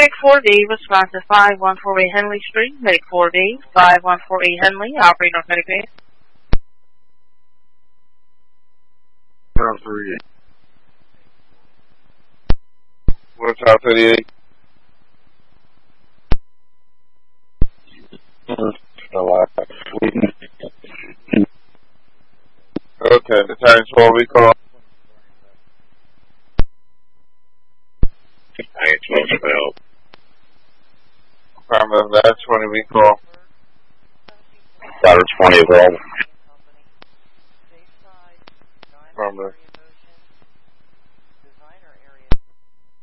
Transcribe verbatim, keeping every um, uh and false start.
Medic four D, response to five one four eight Henley Street. Medic four D, five one four eight Henley, operating on Medic eight. Round three. What's out thirty-eight? Okay, the time's four recall. nine twelve twelve. Affirmative, that's twenty recall. Ladder twenty available. Affirmative.